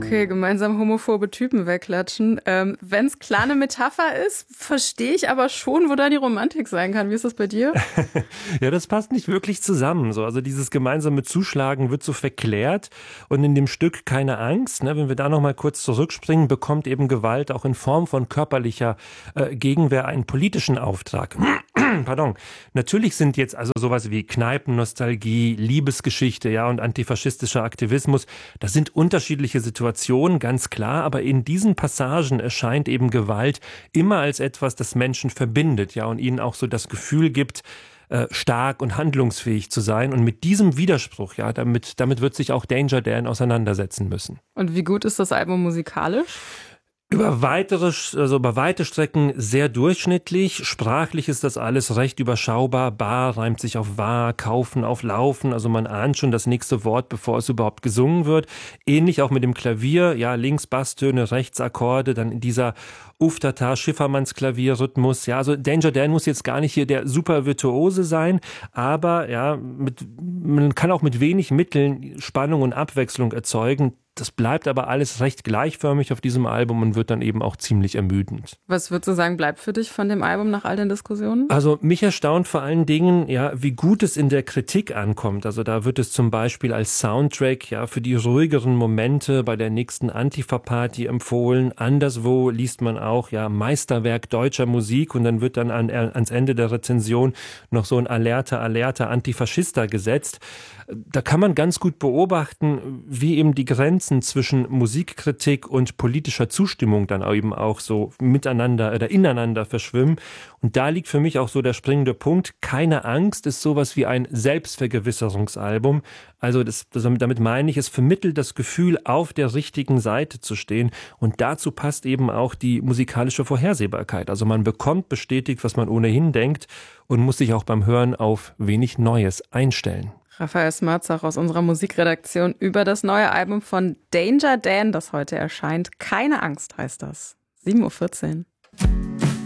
Okay, gemeinsam homophobe Typen wegklatschen. Wenn es klar eine Metapher ist, verstehe ich aber schon, wo da die Romantik sein kann. Wie ist das bei dir? Ja, das passt nicht wirklich zusammen. So. Also dieses gemeinsame Zuschlagen wird so verklärt und in dem Stück Keine Angst, ne, wenn wir da noch mal kurz zurückspringen, bekommt eben Gewalt auch in Form von körperlicher Gegenwehr einen politischen Auftrag. Pardon. Natürlich sind jetzt also sowas wie Kneipennostalgie, Liebesgeschichte, ja, und antifaschistischer Aktivismus, das sind unterschiedliche Situationen, ganz klar, aber in diesen Passagen erscheint eben Gewalt immer als etwas, das Menschen verbindet, ja, und ihnen auch so das Gefühl gibt, stark und handlungsfähig zu sein. Und mit diesem Widerspruch, ja, damit wird sich auch Danger Dan auseinandersetzen müssen. Und wie gut ist das Album musikalisch? Über weite Strecken sehr durchschnittlich. Sprachlich ist das alles recht überschaubar. Bar reimt sich auf wahr, kaufen auf laufen. Also man ahnt schon das nächste Wort, bevor es überhaupt gesungen wird. Ähnlich auch mit dem Klavier. Ja, links Basstöne, rechts Akkorde, dann dieser Uftata, Schiffermannsklavierrhythmus. Ja, also Danger Dan muss jetzt gar nicht hier der super Virtuose sein, aber ja, man kann auch mit wenig Mitteln Spannung und Abwechslung erzeugen. Das bleibt aber alles recht gleichförmig auf diesem Album und wird dann eben auch ziemlich ermüdend. Was würdest du sagen, bleibt für dich von dem Album nach all den Diskussionen? Also mich erstaunt vor allen Dingen, ja, wie gut es in der Kritik ankommt. Also da wird es zum Beispiel als Soundtrack ja für die ruhigeren Momente bei der nächsten Antifa-Party empfohlen. Anderswo liest man auch ja Meisterwerk deutscher Musik und dann wird dann ans Ende der Rezension noch so ein alerter Antifaschista gesetzt. Da kann man ganz gut beobachten, wie eben die Grenzen zwischen Musikkritik und politischer Zustimmung dann eben auch so miteinander oder ineinander verschwimmen. Und da liegt für mich auch so der springende Punkt. Keine Angst ist sowas wie ein Selbstvergewisserungsalbum. Also damit meine ich, es vermittelt das Gefühl, auf der richtigen Seite zu stehen. Und dazu passt eben auch die musikalische Vorhersehbarkeit. Also man bekommt bestätigt, was man ohnehin denkt und muss sich auch beim Hören auf wenig Neues einstellen. Raphael Smerzach aus unserer Musikredaktion über das neue Album von Danger Dan, das heute erscheint. Keine Angst heißt das. 7:14 Uhr.